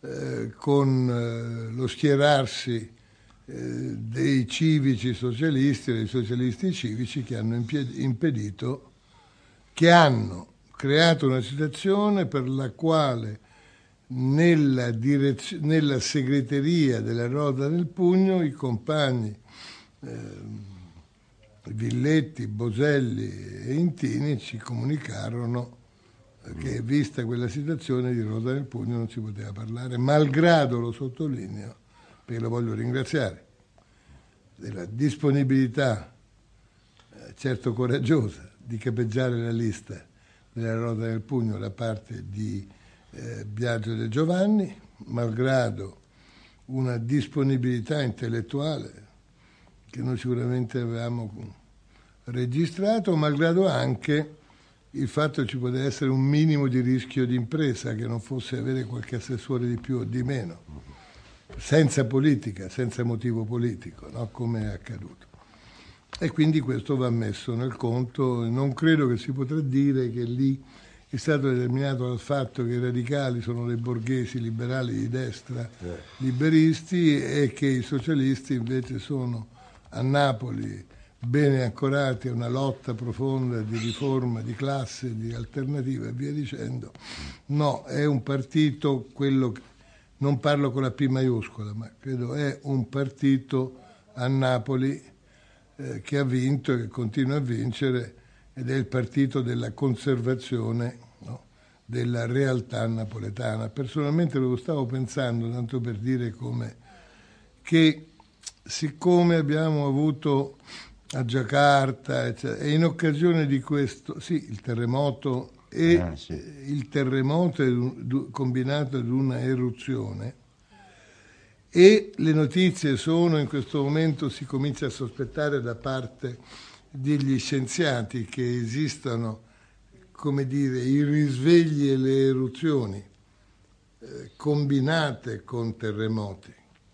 con lo schierarsi dei civici socialisti e dei socialisti civici, che hanno impedito, che hanno creato una situazione per la quale nella segreteria della Rosa del Pugno i compagni Villetti, Boselli e Intini ci comunicarono che, vista quella situazione, di Rosa del Pugno non si poteva parlare, malgrado, lo sottolineo, perché lo voglio ringraziare, della disponibilità certo coraggiosa di capeggiare la lista della Rosa del Pugno da parte di Biagio De Giovanni, malgrado una disponibilità intellettuale che noi sicuramente avevamo registrato, malgrado anche il fatto che ci poteva essere un minimo di rischio di impresa, che non fosse avere qualche assessore di più o di meno, senza politica, senza motivo politico, no? Come è accaduto. E quindi questo va messo nel conto. Non credo che si potrà dire che lì è stato determinato dal fatto che i radicali sono dei borghesi liberali di destra, liberisti, e che i socialisti invece sono a Napoli bene ancorati a una lotta profonda di riforma, di classe, di alternativa e via dicendo. No, è un partito, quello che, non parlo con la P maiuscola, ma credo è un partito a Napoli che ha vinto e che continua a vincere, ed è il partito della conservazione, no, della realtà napoletana. Personalmente lo stavo pensando, tanto per dire come, che siccome abbiamo avuto a Giacarta, eccetera, e in occasione di questo, il terremoto il terremoto è combinato ad una eruzione, e le notizie sono, in questo momento si comincia a sospettare da parte degli scienziati che esistano, come dire, i risvegli e le eruzioni combinate con terremoti,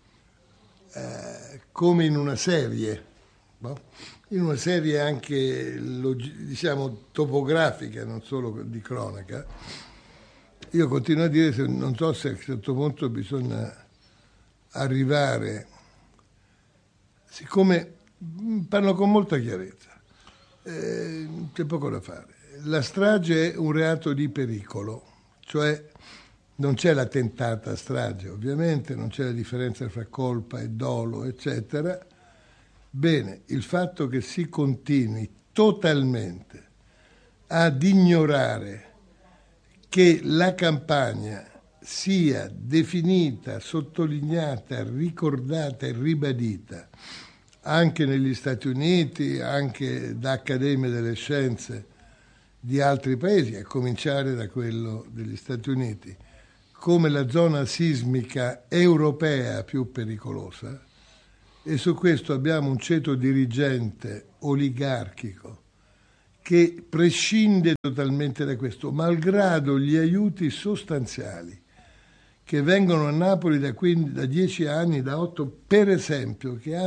come in una serie, no? In una serie anche, diciamo, topografica, non solo di cronaca. Io continuo a dire, non so se a un certo punto bisogna arrivare, siccome parlo con molta chiarezza, c'è poco da fare. La strage è un reato di pericolo, cioè non c'è la tentata strage, ovviamente, non c'è la differenza fra colpa e dolo, eccetera. Bene, il fatto che si continui totalmente ad ignorare che la campagna sia definita, sottolineata, ricordata e ribadita anche negli Stati Uniti, anche da accademie delle scienze di altri paesi, a cominciare da quello degli Stati Uniti, come la zona sismica europea più pericolosa, e su questo abbiamo un ceto dirigente oligarchico che prescinde totalmente da questo, malgrado gli aiuti sostanziali che vengono a Napoli da 10 anni, da 8, per esempio, che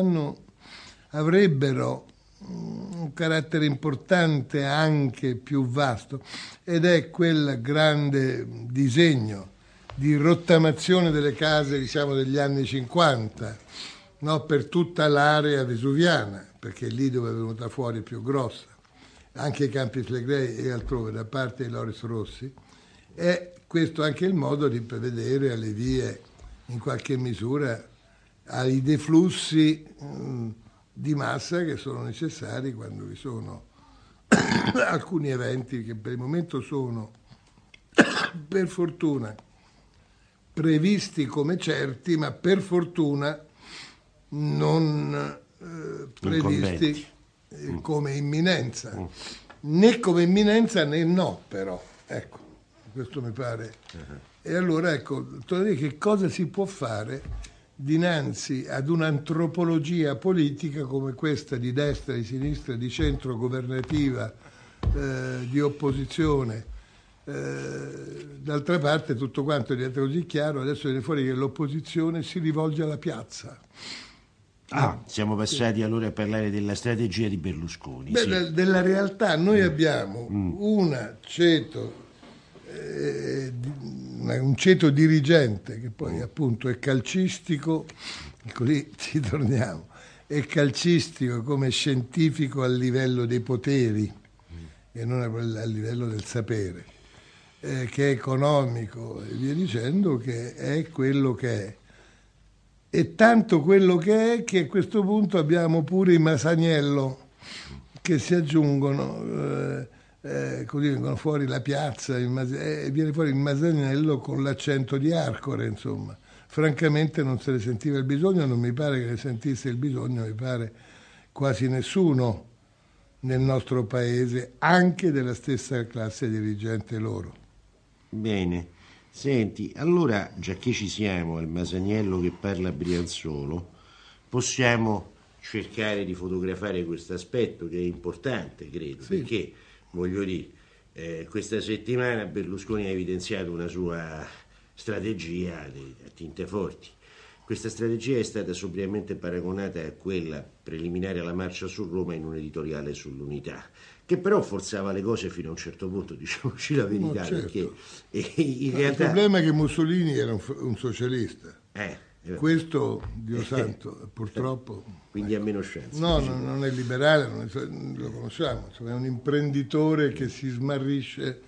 avrebbero un carattere importante anche più vasto, ed è quel grande disegno di rottamazione delle case, diciamo, degli anni 50, no? Per tutta l'area vesuviana, perché è lì dove è venuta fuori più grossa, anche i Campi Flegrei e altrove, da parte di Loris Rossi. È questo anche il modo di prevedere alle vie, in qualche misura, ai deflussi di massa che sono necessari quando vi sono alcuni eventi che per il momento sono, per fortuna, previsti come certi, ma per fortuna non previsti come imminenza. Né come imminenza né no, però. Ecco, questo mi pare. E allora, ecco, che cosa si può fare dinanzi ad un'antropologia politica come questa di destra, di sinistra, di centro, governativa, di opposizione. D'altra parte tutto quanto diventa così chiaro, adesso viene fuori che l'opposizione si rivolge alla piazza. Siamo passati allora a parlare della strategia di Berlusconi. Beh, della realtà. Noi abbiamo un ceto dirigente che poi appunto è calcistico, così ci torniamo, è calcistico come scientifico a livello dei poteri e non a livello del sapere, che è economico e via dicendo, che è quello che è. E tanto quello che è che a questo punto abbiamo pure i Masaniello che si aggiungono, così vengono fuori la piazza, viene fuori il Masaniello con l'accento di Arcore, insomma. Francamente non se ne sentiva il bisogno, non mi pare che ne sentisse il bisogno, mi pare quasi nessuno nel nostro paese, anche della stessa classe dirigente loro. Bene. Senti, allora, già che ci siamo al Masaniello che parla brianzolo, possiamo cercare di fotografare questo aspetto che è importante, credo, sì. Perché, voglio dire, questa settimana Berlusconi ha evidenziato una sua strategia a tinte forti. Questa strategia è stata sobriamente paragonata a quella preliminare alla marcia su Roma in un editoriale sull'unità, che però forzava le cose fino a un certo punto, diciamoci la verità, certo. Perché in realtà... Il problema è che Mussolini era un socialista. Questo, Dio santo, purtroppo... Quindi ha meno chance. No, non è liberale, lo conosciamo, insomma, è un imprenditore che si smarrisce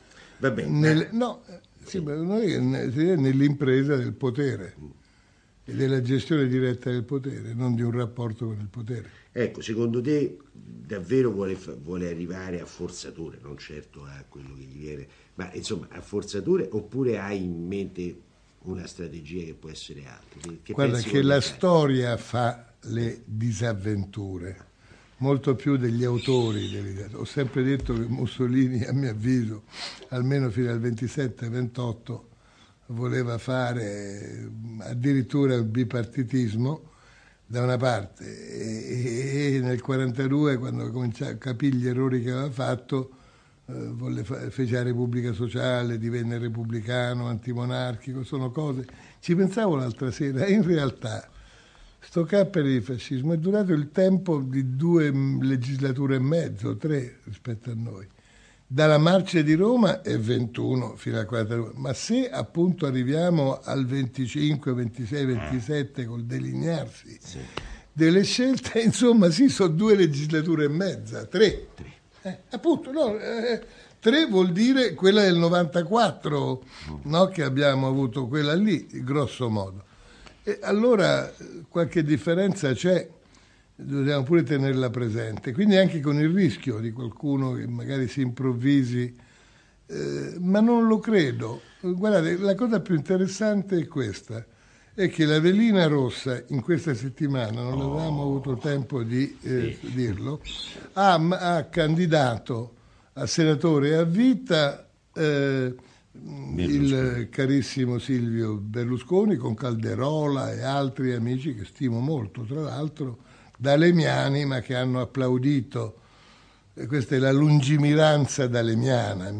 nell'impresa del potere e della gestione diretta del potere, non di un rapporto con il potere. Ecco, secondo te davvero vuole arrivare a forzature, non certo a quello che gli viene, ma insomma a forzature, oppure hai in mente una strategia che può essere altra? Guarda che la storia fa le disavventure, molto più degli autori. Ho sempre detto che Mussolini, a mio avviso, almeno fino al 27-28, voleva fare addirittura il bipartitismo da una parte, e nel 42, quando capì gli errori che aveva fatto, fece la Repubblica Sociale, divenne repubblicano, antimonarchico, sono cose. Ci pensavo l'altra sera, e in realtà sto cappero di fascismo è durato il tempo di 2 legislature e mezzo, 3 rispetto a noi. Dalla marcia di Roma è 21 fino al 42, ma se appunto arriviamo al 25, 26, 27 col delinearsi delle scelte, insomma sì, sono 2 legislature e mezza, 3. Appunto, no, 3 vuol dire quella del 94, no, che abbiamo avuto, quella lì, grosso modo. E allora qualche differenza c'è. dobbiamo pure tenerla presente, quindi anche con il rischio di qualcuno che magari si improvvisi, ma non lo credo. Guardate, la cosa più interessante è questa, è che la velina rossa in questa settimana, non avevamo avuto tempo di dirlo, ha candidato a senatore a vita il carissimo Silvio Berlusconi, con Calderola e altri amici che stimo molto, tra l'altro, dalemiani, ma che hanno applaudito. Questa è la lungimiranza dalemiana.